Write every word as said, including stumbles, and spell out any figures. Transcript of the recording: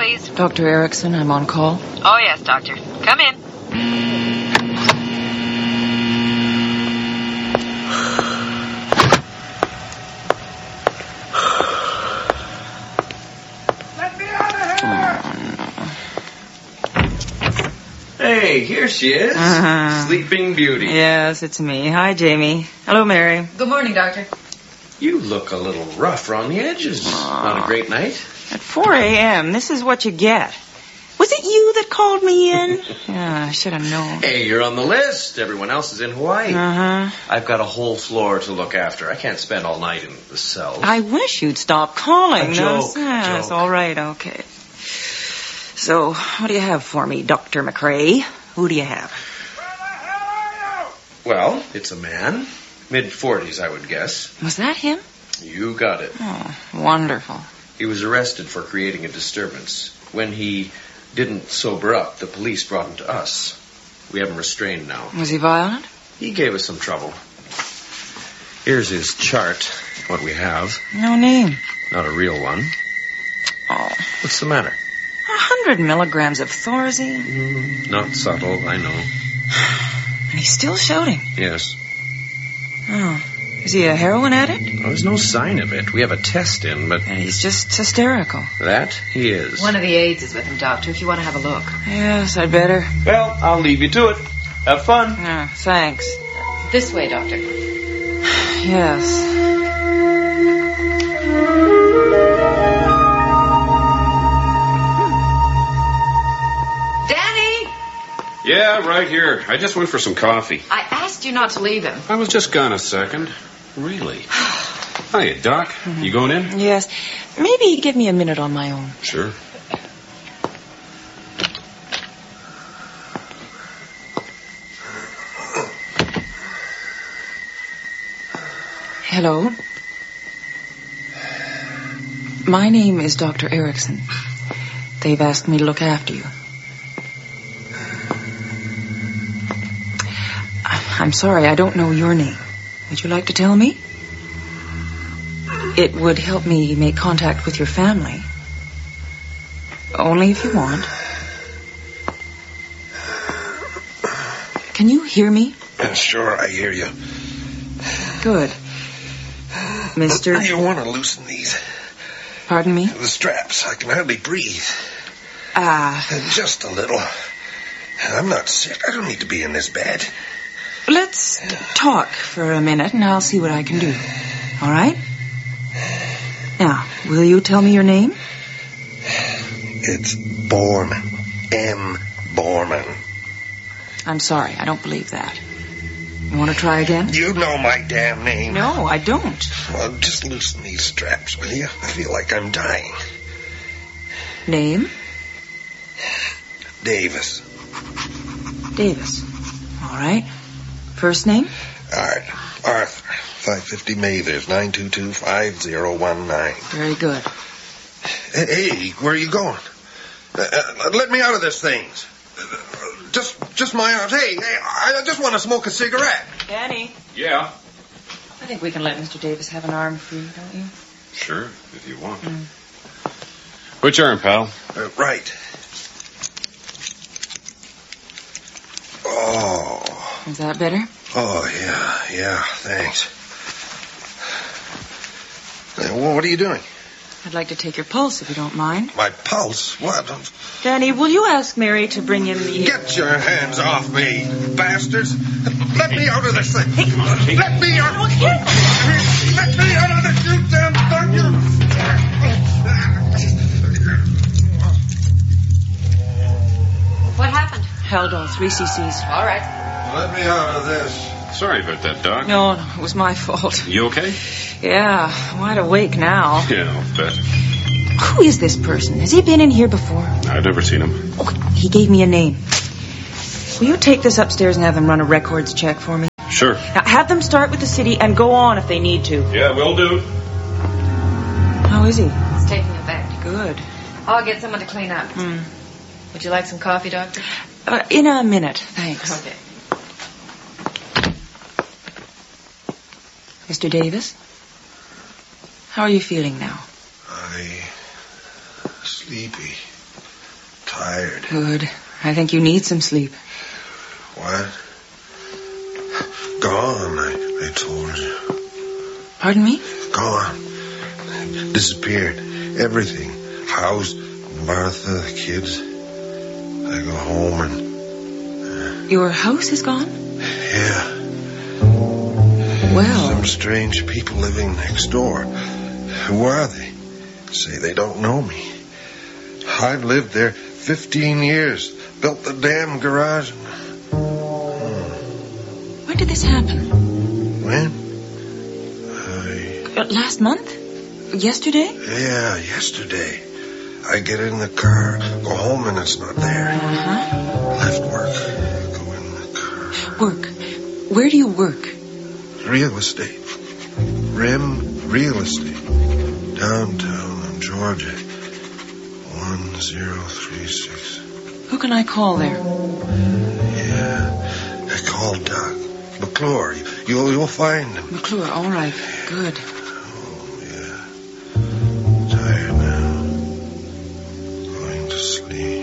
please? Doctor Erickson, I'm on call. Oh, yes, doctor. Come in. Let me out of here! Hey, here she is. Uh-huh. Sleeping Beauty. Yes, it's me. Hi, Jamie. Hello, Mary. Good morning, doctor. You look a little rough around the edges. Not a great night. At four a.m., this is what you get. Was it you that called me in? Yeah, I should have known. Hey, you're on the list. Everyone else is in Hawaii. Uh-huh. I've got a whole floor to look after. I can't spend all night in the cell. I wish you'd stop calling. A joke, No, yes, joke. all right, okay. So, what do you have for me, Doctor McRae? Who do you have? Where the hell are you? Well, it's a man. Mid-forties, I would guess. Was that him? You got it. Oh, wonderful. He was arrested for creating a disturbance. When he didn't sober up, the police brought him to us. We have him restrained now. Was he violent? He gave us some trouble. Here's his chart, what we have. No name. Not a real one. Oh, What's the matter? a hundred milligrams of Thorazine. Mm, not subtle, I know. And he's still shouting. Yes. Oh, is he a heroin addict? Well, there's no sign of it. We have a test in, but And he's just hysterical. that he is. One of the aides is with him, doctor, if you want to have a look. Yes, I'd better. Well, I'll leave you to it. Have fun. Yeah, thanks. This way, doctor. Yes. Danny! Yeah, right here. I just went for some coffee. I asked you not to leave him. I was just gone a second. Really? Hiya, Doc. You going in? Yes. Maybe give me a minute on my own. Sure. Hello. My name is Doctor Erickson. They've asked me to look after you. I'm sorry, I don't know your name. Would you like to tell me? It would help me make contact with your family. Only if you want. Can you hear me? Sure, I hear you. Good. Mister... You want to loosen these. Pardon me? The straps. I can hardly breathe. Ah, Uh, Just a little. I'm not sick. I don't need to be in this bed. let's talk for a minute and I'll see what I can do. All right? Now, will you tell me your name? It's Borman. M. Borman. I'm sorry, I don't believe that. You want to try again? You know my damn name. No, I don't. Well, just loosen these straps, will you? I feel like I'm dying. Name? Davis. Davis. All right. First name? Art. Arthur. five fifty Mathers, nine two two, five zero one nine. Very good. Hey, hey, where are you going? Uh, uh, let me out of this thing. Just, just my arms. Hey, hey, I just want to smoke a cigarette. Danny. Yeah. I think we can let Mister Davis have an arm free, don't you? Sure, if you want. Mm. Which arm, pal? Uh, right. Oh. Is that better? Oh, yeah, yeah, thanks. Uh, well, what are you doing? I'd like to take your pulse, if you don't mind. My pulse? What? Danny, will you ask Mary to bring in the... Get your hands off me, bastards! Let me out of this thing! Hey. Let me out! Let me out of this, you damn thing! You... What happened? Haldol, three cc's. All right. Let me out of this. Sorry about that, Doc. No, no, it was my fault. You okay? Yeah, wide awake now. Yeah, I'll bet. Who is this person? Has he been in here before? I've never seen him. Oh, he gave me a name. Will you take this upstairs and have them run a records check for me? Sure. Now, have them start with the city and go on if they need to. Yeah, will do. How is he? He's taking it back. Good. I'll get someone to clean up. Hmm. Would you like some coffee, doctor? Uh, in a minute, thanks. Okay. Mister Davis? How are you feeling now? I... sleepy. tired. Good. I think you need some sleep. What? Gone, I, I told you. Pardon me? Gone. Disappeared. Everything. House, Martha, the kids. I go home and... Your house is gone? Yeah. Well... Some strange people living next door. Who are they? Say they don't know me. I've lived there fifteen years. Built the damn garage. When did this happen? When? I... Uh, last month? Yesterday? Yeah, yesterday. I get in the car, go home, and it's not there. Uh-huh. Left work. Go in the car. Work. Where do you work? Real estate. Rim Real Estate. Downtown in Georgia. one zero three six. Who can I call there? Yeah. I called Doc. McClure. You'll, you'll find him. McClure. All right. Good.